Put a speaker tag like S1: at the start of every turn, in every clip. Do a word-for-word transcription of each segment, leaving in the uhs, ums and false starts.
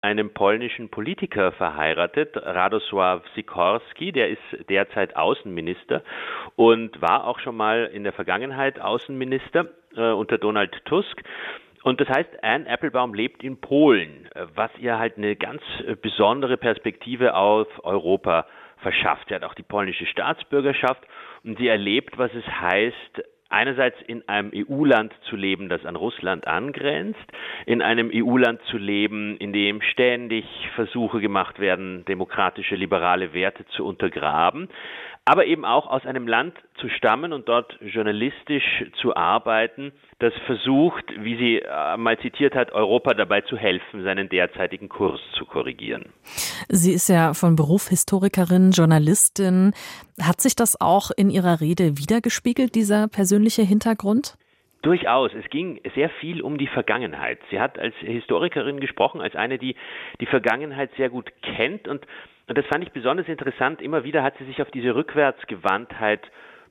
S1: einem polnischen Politiker verheiratet, Radosław Sikorski, der ist derzeit Außenminister und war auch schon mal in der Vergangenheit Außenminister äh, unter Donald Tusk. Und das heißt, Anne Applebaum lebt in Polen, was ihr halt eine ganz besondere Perspektive auf Europa verschafft. Sie hat auch die polnische Staatsbürgerschaft und sie erlebt, was es heißt, einerseits in einem E U-Land zu leben, das an Russland angrenzt, in einem E U-Land zu leben, in dem ständig Versuche gemacht werden, demokratische, liberale Werte zu untergraben, aber eben auch aus einem Land zu stammen und dort journalistisch zu arbeiten, das versucht, wie sie äh, mal zitiert hat, Europa dabei zu helfen, seinen derzeitigen Kurs zu korrigieren.
S2: Sie ist ja von Beruf Historikerin, Journalistin. Hat sich das auch in Ihrer Rede widergespiegelt, dieser persönliche Hintergrund?
S1: Durchaus. Es ging sehr viel um die Vergangenheit. Sie hat als Historikerin gesprochen, als eine, die die Vergangenheit sehr gut kennt. Und, und das fand ich besonders interessant. Immer wieder hat sie sich auf diese Rückwärtsgewandtheit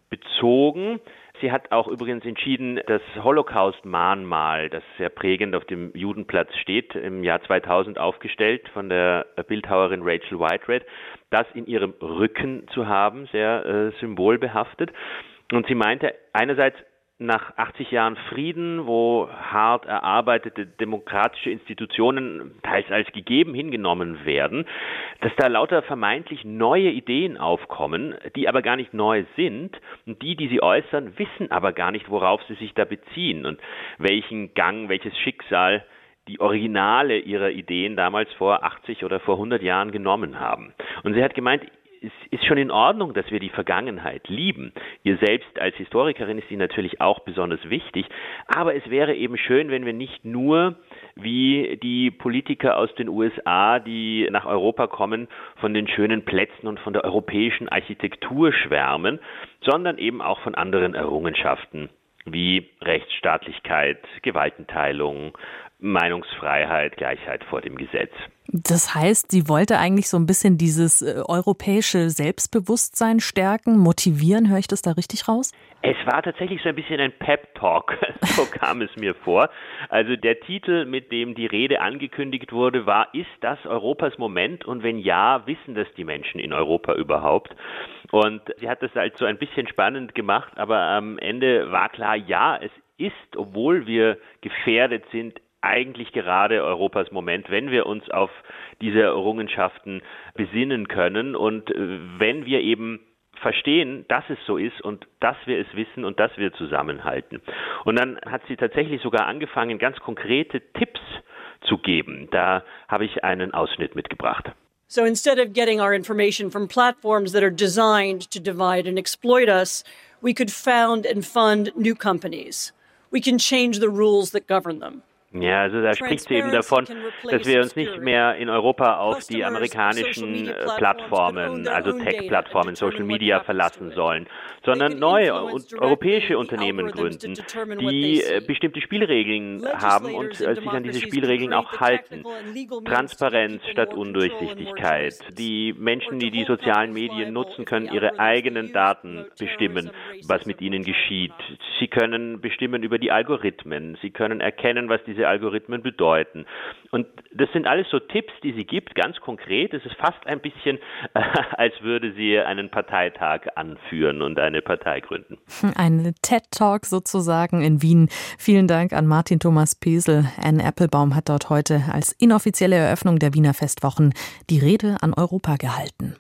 S1: bezogen. Sie hat auch übrigens entschieden, das Holocaust-Mahnmal, das sehr prägend auf dem Judenplatz steht, im Jahr zweitausend aufgestellt von der Bildhauerin Rachel Whiteread, das in ihrem Rücken zu haben, sehr äh, symbolbehaftet. Und sie meinte einerseits, nach achtzig Jahren Frieden, wo hart erarbeitete demokratische Institutionen teils als gegeben hingenommen werden, dass da lauter vermeintlich neue Ideen aufkommen, die aber gar nicht neu sind. Und die, die sie äußern, wissen aber gar nicht, worauf sie sich da beziehen und welchen Gang, welches Schicksal die Originale ihrer Ideen damals vor achtzig oder vor hundert Jahren genommen haben. Und sie hat gemeint, es ist schon in Ordnung, dass wir die Vergangenheit lieben. Ihr selbst als Historikerin ist sie natürlich auch besonders wichtig. Aber es wäre eben schön, wenn wir nicht nur wie die Politiker aus den U S A, die nach Europa kommen, von den schönen Plätzen und von der europäischen Architektur schwärmen, sondern eben auch von anderen Errungenschaften wie Rechtsstaatlichkeit, Gewaltenteilung, Meinungsfreiheit, Gleichheit vor dem Gesetz.
S2: Das heißt, sie wollte eigentlich so ein bisschen dieses äh, europäische Selbstbewusstsein stärken, motivieren, höre ich das da richtig raus?
S1: Es war tatsächlich so ein bisschen ein Pep-Talk, so kam es mir vor. Also der Titel, mit dem die Rede angekündigt wurde, war, ist das Europas Moment? Und wenn ja, wissen das die Menschen in Europa überhaupt? Und sie hat das halt so ein bisschen spannend gemacht, aber am Ende war klar, ja, es ist, obwohl wir gefährdet sind, eigentlich gerade Europas Moment, wenn wir uns auf diese Errungenschaften besinnen können und wenn wir eben verstehen, dass es so ist und dass wir es wissen und dass wir zusammenhalten. Und dann hat sie tatsächlich sogar angefangen, ganz konkrete Tipps zu geben. Da habe ich einen Ausschnitt mitgebracht.
S3: So instead of getting our information from platforms that are designed to divide and exploit us, we could found and fund new companies. We can change the rules that govern them.
S1: Ja, also da spricht sie eben davon, dass wir uns nicht mehr in Europa auf die amerikanischen Plattformen, also Tech-Plattformen, Social Media verlassen sollen, sondern neue und europäische Unternehmen gründen, die bestimmte Spielregeln haben und sich an diese Spielregeln auch halten. Transparenz statt Undurchsichtigkeit. Die Menschen, die die sozialen Medien nutzen, können ihre eigenen Daten bestimmen, was mit ihnen geschieht. Sie können bestimmen über die Algorithmen. Sie können erkennen, was diese Algorithmen bedeuten. Und das sind alles so Tipps, die sie gibt, ganz konkret. Es ist fast ein bisschen, äh, als würde sie einen Parteitag anführen und eine Partei gründen.
S2: Ein TED-Talk sozusagen in Wien. Vielen Dank an Martin Thomas Pesel. Anne Applebaum hat dort heute als inoffizielle Eröffnung der Wiener Festwochen die Rede an Europa gehalten.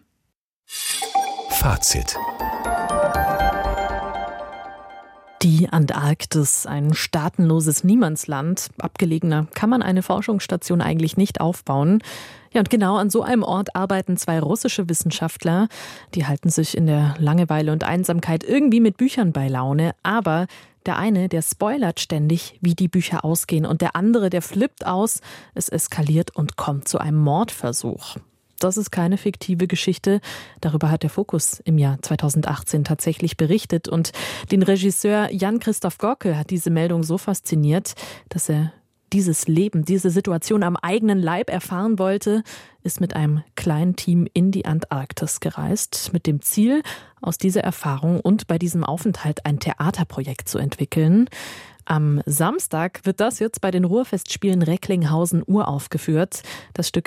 S4: Fazit.
S2: Die Antarktis, ein staatenloses Niemandsland. Abgelegener kann man eine Forschungsstation eigentlich nicht aufbauen. Ja, und genau an so einem Ort arbeiten zwei russische Wissenschaftler. Die halten sich in der Langeweile und Einsamkeit irgendwie mit Büchern bei Laune. Aber der eine, der spoilert ständig, wie die Bücher ausgehen. Und der andere, der flippt aus. Es eskaliert und kommt zu einem Mordversuch. Das ist keine fiktive Geschichte. Darüber hat der Fokus im Jahr zweitausendachtzehn tatsächlich berichtet. Und den Regisseur Jan-Christoph Gorke hat diese Meldung so fasziniert, dass er dieses Leben, diese Situation am eigenen Leib erfahren wollte, ist mit einem kleinen Team in die Antarktis gereist, mit dem Ziel, aus dieser Erfahrung und bei diesem Aufenthalt ein Theaterprojekt zu entwickeln. Am Samstag wird das jetzt bei den Ruhrfestspielen Recklinghausen uraufgeführt. Das Stück